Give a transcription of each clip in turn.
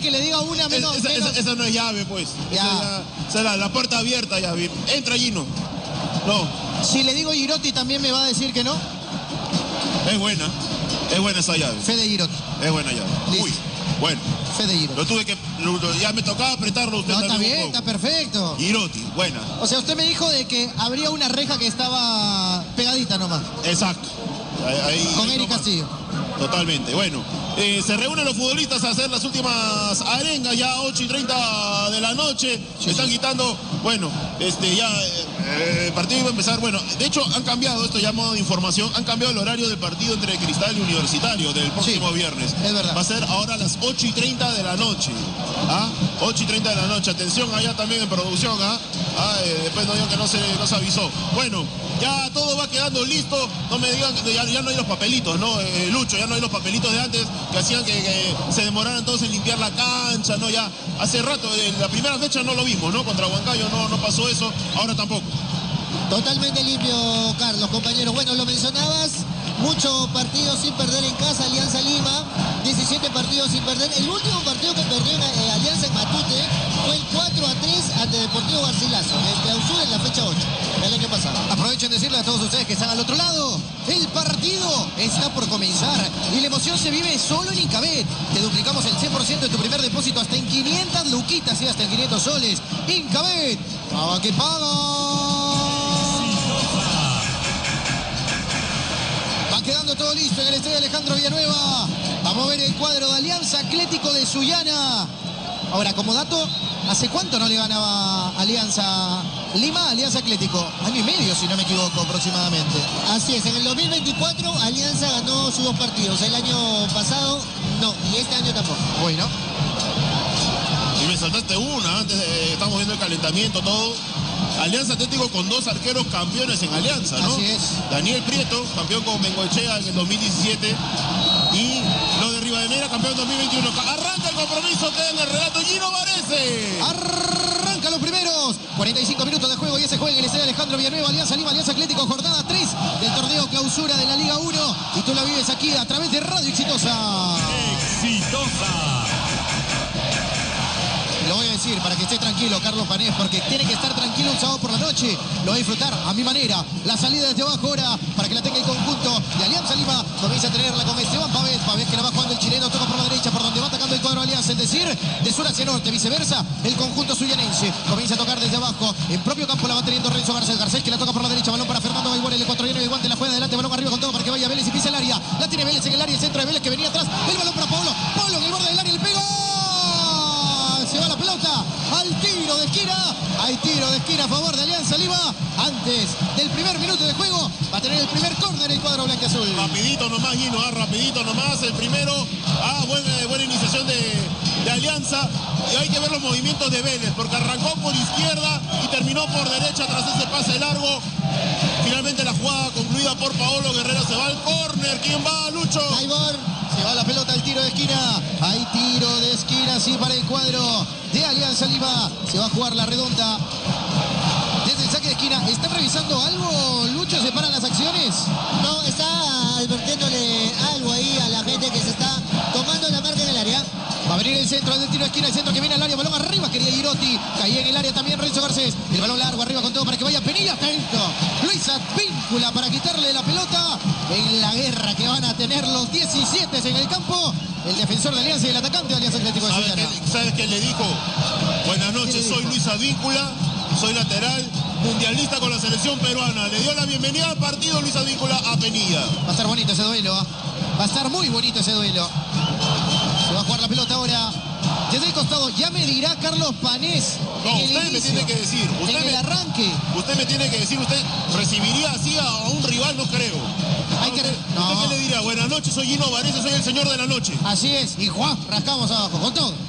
que le diga una menos. Esa no es llave, pues. Ya. Esa es la puerta abierta, ya. Entra Gino. No. Si le digo Girotti, también me va a decir que no. Es buena esa llave. Fede Girotti. Es buena llave. Listo. Uy, bueno. Fede Girotti. Ya me tocaba apretarlo usted. No, está también bien, un poco. está perfecto. Girotti, buena. O sea, usted me dijo de que habría una reja que estaba pegadita nomás. Exacto. Ahí, Con ahí Eric nomás. Castillo. Totalmente. Bueno, se reúnen los futbolistas a hacer las últimas arengas, ya 8:30 de la noche. Sí, Están sí. quitando, bueno, el partido iba a empezar. Bueno, de hecho han cambiado, esto ya a modo de información, han cambiado el horario del partido entre Cristal y Universitario del próximo viernes. Es verdad. Va a ser ahora a las 8:30 de la noche. 8:30 de la noche. Atención allá también en producción. Después no digan que no se avisó. Bueno, ya todo va quedando listo. No me digan que ya no hay los papelitos, ¿no? Lucho, ya no hay los papelitos de antes que hacían que se demoraran todos en limpiar la cancha, ¿no? Ya hace rato, en la primera fecha no lo vimos, ¿no? Contra Huancayo no pasó eso, ahora tampoco. Totalmente limpio, Carlos, compañeros. Bueno, lo mencionabas, muchos partidos sin perder en casa, Alianza Lima, 17 partidos sin perder. El último partido que perdió en Alianza en Matute fue el 4-3 ante Deportivo Garcilaso, en clausura en la fecha 8, el año pasado. Aprovechen de decirle a todos ustedes que están al otro lado. El partido está por comenzar y la emoción se vive solo en Incabet. Te duplicamos el 100% de tu primer depósito hasta en 500 luquitas y hasta en 500 soles. Incabet, paga que paga. Va quedando todo listo en el estadio Alejandro Villanueva. Vamos a ver el cuadro de Alianza Atlético de Sullana. Ahora, como dato, ¿hace cuánto no le ganaba Alianza Lima, Alianza Atlético? Año y medio, si no me equivoco, aproximadamente. Así es, en el 2024 Alianza ganó sus 2 partidos. El año pasado no, y este año tampoco. Bueno, Y me saltaste una, estamos viendo el calentamiento, todo. Alianza Atlético con 2 arqueros campeones en Alianza, ¿no? Así es. Daniel Prieto, campeón con Bengoechea en el 2017. Y lo de Rivadeneira, campeón en 2021. Arranca el compromiso, queda en el relato Gino Varese. arranca los primeros 45 minutos de juego y ese juega en el estadio Alejandro Villanueva. Alianza Lima, Alianza Atlético, jornada 3 del torneo clausura de la Liga 1. Y tú la vives aquí a través de Radio Exitosa. Exitosa. Lo voy a decir para que esté tranquilo, Carlos Panés, porque tiene que estar tranquilo un sábado por la noche. Lo va a disfrutar a mi manera. La salida desde abajo ahora para que la tenga el conjunto de Alianza Lima. Comienza a tenerla con Esteban Pavés. Pavés que la va jugando el chileno, toca por la derecha, por donde va atacando el cuadro de Alianza. Es decir, de sur hacia norte, viceversa, el conjunto suyanense. Comienza a tocar desde abajo. En propio campo la va teniendo Renzo Garcés. Garcés que la toca por la derecha. Balón para Fernando Baibor, el ecuatoriano del guante. La juega adelante, balón arriba con todo para que vaya Vélez y pise el área. La tiene Vélez en el área, el centro de Vélez que venía atrás. El balón para Pablo. Pablo en el borde del área, el pegó. Se va la pelota al tiro de esquina. Hay tiro de esquina a favor de Alianza Lima. Antes del primer minuto de juego va a tener el primer córner el cuadro blanquiazul. Rapidito nomás, Gino, rapidito nomás. El primero, buena iniciación de Alianza. Y hay que ver los movimientos de Vélez, porque arrancó por izquierda y terminó por derecha tras ese pase largo. Finalmente la jugada concluida por Paolo Guerrero. Se va al córner. ¿Quién va, Lucho? Baibor. Se va la pelota al tiro de esquina. Hay tiro de esquina, sí, para el cuadro de Alianza Lima. Se va a jugar la redonda. Desde el saque de esquina. ¿Están revisando algo, Lucho? ¿Se paran las acciones? No, está advirtiéndole algo ahí a la gente que se está tomando la marca en el área. Va a venir el centro del tiro de esquina, el centro que viene al área, balón arriba, quería Girotti, caía en el área también Renzo Garcés, el balón largo arriba con todo para que vaya Penilla, atento, Luis Advíncula para quitarle la pelota en la guerra que van a tener los 17 en el campo, el defensor de Alianza y el atacante de Alianza Atlético de Sullana. ¿Sabes qué le dijo? Buenas noches, soy Luis Advíncula, soy lateral, mundialista con la selección peruana. Le dio la bienvenida al partido Luis Advíncula a Penilla. Va a estar bonito ese duelo, va a estar muy bonito ese duelo. Se va a jugar la pelota ahora. Desde el costado, ya me dirá Carlos Panés. No, usted me tiene que decir. En el arranque. Usted me tiene que decir, ¿usted recibiría así a un rival? No creo. ¿Usted qué le dirá? Buenas noches, soy Gino Varese, soy el señor de la noche. Así es, y Juan, rascamos abajo, con todo.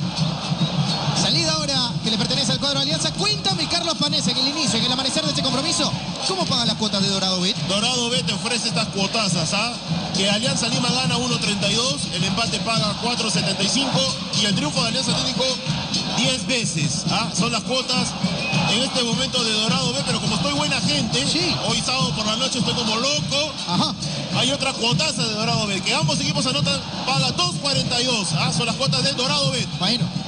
Salida ahora que le pertenece al cuadro de Alianza. Cuéntame, Carlos Panés, en el inicio, en el amanecer de este compromiso, ¿cómo pagan las cuotas de Dorado Bet? Dorado Bet te ofrece estas cuotazas, que Alianza Lima gana 1.32, el empate paga 4.75 y el triunfo de Alianza Atlético 10 veces. Son las cuotas en este momento de Dorado Bet, pero como estoy buena gente, sí. Hoy sábado por la noche estoy como loco. Ajá. Hay otra cuotaza de Dorado Bet, que ambos equipos anotan, paga 2.42. Son las cuotas de Dorado Bet. Bueno.